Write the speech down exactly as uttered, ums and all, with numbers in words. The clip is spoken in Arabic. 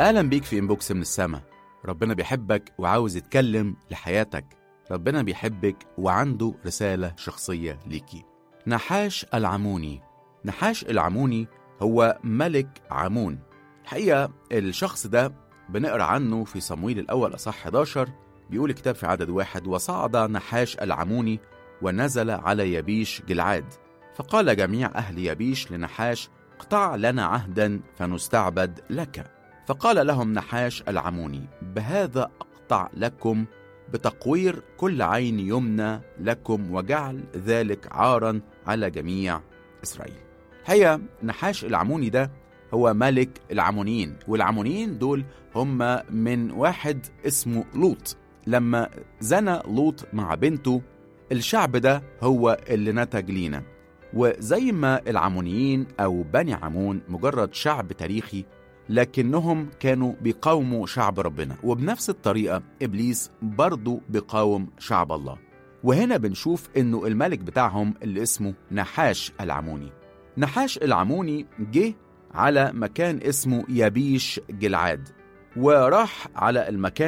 أهلا بيك في إنبوكس من السما. ربنا بيحبك وعاوز يتكلم لحياتك. ربنا بيحبك وعنده رسالة شخصية ليكي. نحاش العموني. نحاش العموني هو ملك عمون. الحقيقة الشخص ده بنقرأ عنه في صمويل الأول أصح إحداشر. بيقول الكتاب في عدد واحد: وصعد نحاش العموني ونزل على يبيش جلعاد، فقال جميع أهل يبيش لنحاش: اقطع لنا عهدا فنستعبد لك. فقال لهم نحاش العموني: بهذا أقطع لكم بتقوير كل عين يمنى لكم، وجعل ذلك عارا على جميع إسرائيل. هي نحاش العموني ده هو ملك العمونيين، والعمونيين دول هم من واحد اسمه لوط. لما زنى لوط مع بنته، الشعب ده هو اللي نتج لينا. وزي ما العمونيين أو بني عمون مجرد شعب تاريخي، لكنهم كانوا بيقاوموا شعب ربنا، وبنفس الطريقة إبليس برضو بيقاوم شعب الله. وهنا بنشوف إنه الملك بتاعهم اللي اسمه نحاش العموني. نحاش العموني جه على مكان اسمه يبيش جلعاد، وراح على المكان